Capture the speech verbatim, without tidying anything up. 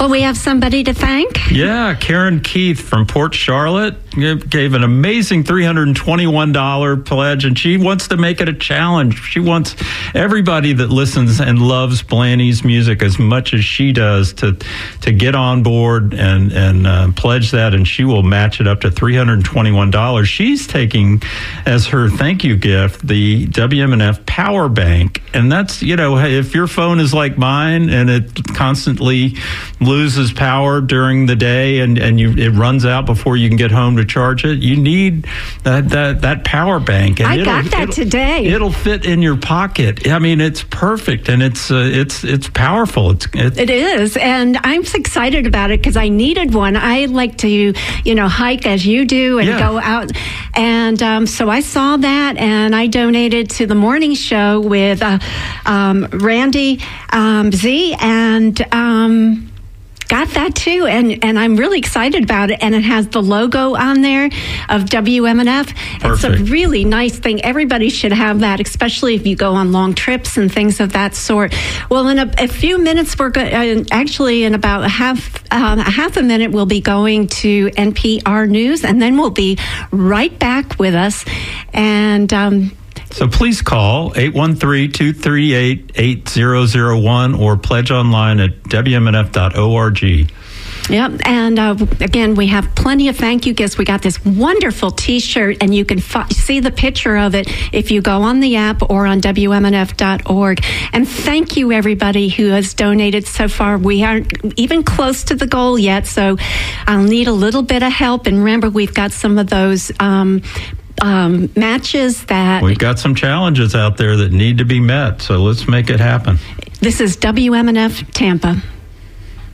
Well, we have somebody to thank. Yeah, Karen Keith from Port Charlotte gave an amazing three hundred twenty-one dollars pledge, and she wants to make it a challenge. She wants everybody that listens and loves Blaney's music as much as she does to to get on board and, and uh, pledge that, and she will match it up to three hundred twenty-one dollars. She's taking as her thank you gift the W M N F Power Bank, and that's, you know, if your phone is like mine and it constantly loses power during the day and, and you it runs out before you can get home to charge it, you need that that, that power bank. And I got that it'll, today. It'll fit in your pocket. I mean, it's perfect, and it's uh, it's it's powerful. It's, it's It is, and I'm excited about it because I needed one. I like to, you know, hike as you do and Yeah. go out, and um, so I saw that, and I donated to the morning show with uh, um, Randy um, Z, and um, got that too, and and I'm really excited about it. And it has the logo on there of W M N F. It's a Perfect. really nice thing. Everybody should have that, especially if you go on long trips and things of that sort. Well, in a, a few minutes, we're going. Uh, actually, in about a half um, a half a minute, we'll be going to N P R News, and then we'll be right back with us. And um, So please call eight one three, two three eight, eight zero zero one or pledge online at W M N F dot org. Yep, and uh, again, we have plenty of thank you gifts. We got this wonderful T-shirt, and you can fi- see the picture of it if you go on the app or on W M N F dot org. And thank you, everybody who has donated so far. We aren't even close to the goal yet, so I'll need a little bit of help. And remember, we've got some of those um, um, matches that... We've got some challenges out there that need to be met, so let's make it happen. This is W M N F Tampa.